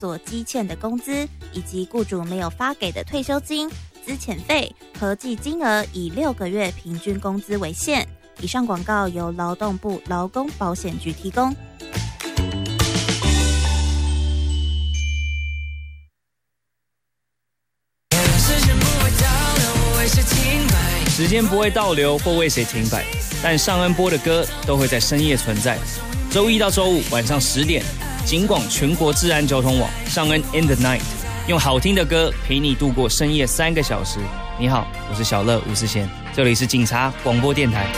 所积欠的工资，以及雇主没有发给的退休金、资遣费，合计金额以6个月平均工资为限。以上广告由劳动部劳工保险局提供。 时间不会倒流或为谁停摆，但尚恩播的歌都会在深夜存在。周一到周五晚上10点，警广全国治安交通网尚恩 in the night， 用好听的歌陪你度过深夜3个小时。你好，我是小乐吴世贤，这里是警察广播电台。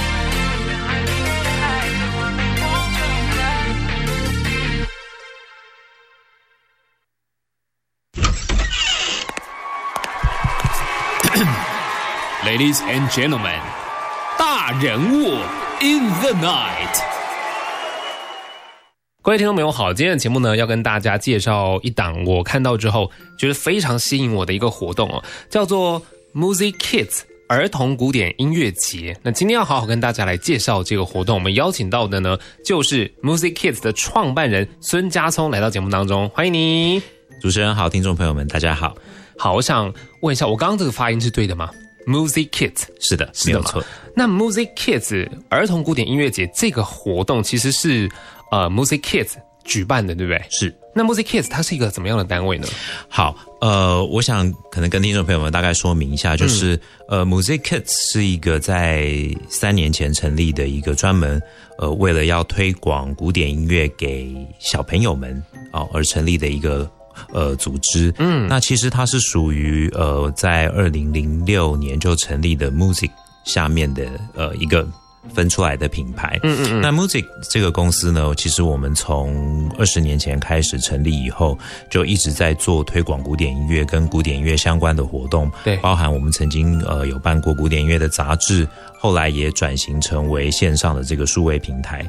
Ladies and gentlemen， 大人物 in the night。各位听众朋友好，今天的节目呢，要跟大家介绍一档我看到之后觉得非常吸引我的一个活动哦，叫做 Music Kids 儿童古典音乐节。那今天要好好跟大家来介绍这个活动，我们邀请到的呢，就是 Music Kids 的创办人孙家聪来到节目当中，欢迎你。 主持人好，听众朋友们大家好。 好，我想问一下，我刚刚这个发音是对的吗？Music Kids 是的，没有错。 那 Music Kids 儿童古典音乐节这个活动其实是Music Kids 举办的，对不对？是。那 Music Kids 它是一个怎么样的单位呢？ 好，我想可能跟听众朋友们大概说明一下，就是Music Kids 是一个在3年前成立的一个专门为了要推广古典音乐给小朋友们而成立的一个组织。那其实它是属于在2006年就成立的 Music 下面的一个分出来的品牌。那 Music 这个公司呢，其实我们从20年前开始成立以后，就一直在做推广古典音乐跟古典音乐相关的活动。对，包含我们曾经有办过古典音乐的杂志，后来也转型成为线上的这个数位平台。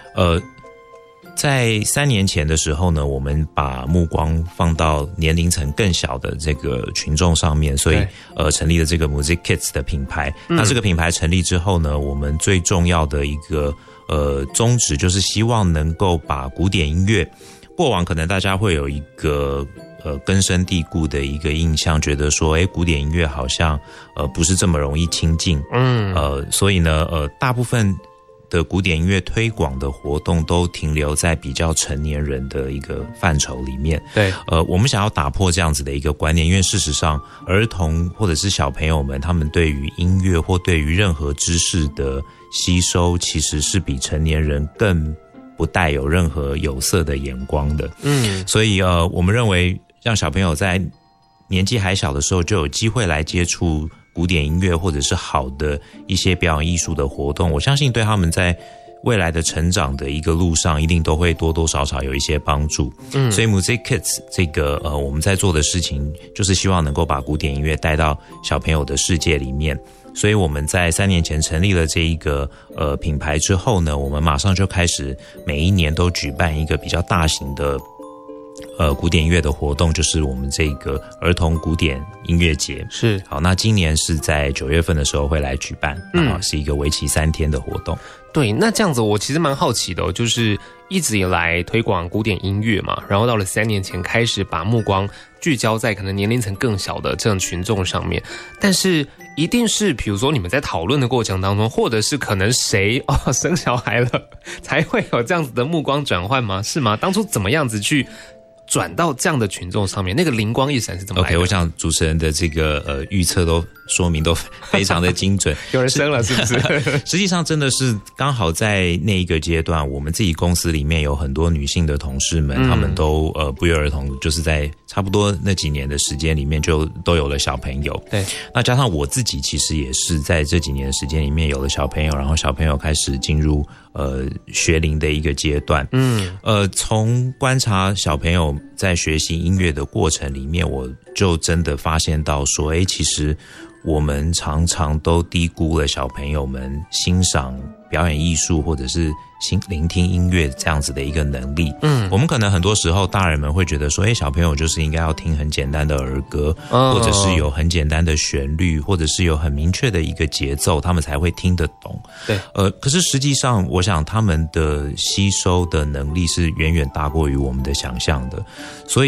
在3年前的时候呢，我们把目光放到年龄层更小的这个群众上面，所以成立了这个 Music Kids 的品牌。那这个品牌成立之后呢，我们最重要的一个宗旨就是希望能够把古典音乐，过往可能大家会有一个根深蒂固的一个印象，觉得说古典音乐好像不是这么容易亲近。所以呢大部分的古典音乐推广的活动都停留在比较成年人的一个范畴里面。对，我们想要打破这样子的一个观念，因为事实上儿童或者是小朋友们，他们对于音乐或对于任何知识的吸收，其实是比成年人更不带有任何有色的眼光的。所以我们认为让小朋友在年纪还小的时候就有机会来接触古典音乐或者是好的一些表演艺术的活动，我相信对他们在未来的成长的一个路上一定都会多多少少有一些帮助。所以 Music Kids 这个我们在做的事情就是希望能够把古典音乐带到小朋友的世界里面。所以我们在3年前成立了这一个品牌之后呢，我们马上就开始每一年都举办一个比较大型的古典音乐的活动，就是我们这个儿童古典音乐节。是。好，那今年是在9月份的时候会来举办，是一个为期3天的活动。对，那这样子我其实蛮好奇的就是一直以来推广古典音乐嘛，然后到了3年前开始把目光聚焦在可能年龄层更小的这样群众上面，但是一定是比如说你们在讨论的过程当中，或者是可能谁生小孩了才会有这样子的目光转换吗？是吗？当初怎么样子去转到这样的群众上面，那个灵光一闪是怎么来的？ OK， 我想主持人的这个预测都说明都非常的精准。有人生了是不是？实际上真的是刚好在那一个阶段，我们自己公司里面有很多女性的同事们，她们都不约而同就是在差不多那几年的时间里面就都有了小朋友。对，那加上我自己其实也是在这几年的时间里面有了小朋友，然后小朋友开始进入学龄的一个阶段。从观察小朋友在学习音乐的过程里面，我就真的发现到说其实我们常常都低估了小朋友们欣赏表演艺术或者是聆听音乐这样子的一个能力。我们可能很多时候大人们会觉得说小朋友就是应该要听很简单的儿歌，或者是有很简单的旋律，或者是有很明确的一个节奏，他们才会听得懂。对，可是实际上我想他们的吸收的能力是远远大过于我们的想象的。所以